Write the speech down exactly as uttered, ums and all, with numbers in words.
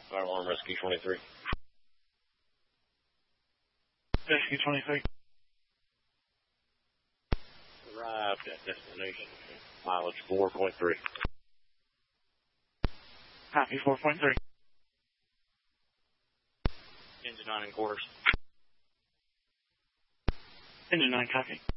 Fire alarm, Rescue twenty-three. Rescue twenty-three. Arrived at destination. Mileage four point three. Copy, four point three. Engine nine and quarters. Engine nine, copy.